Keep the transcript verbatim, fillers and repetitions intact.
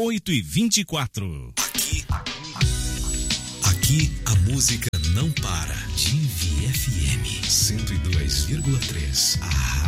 oito e vinte e quatro. Aqui, aqui a música não para. Divi F M cento e dois vírgula três. A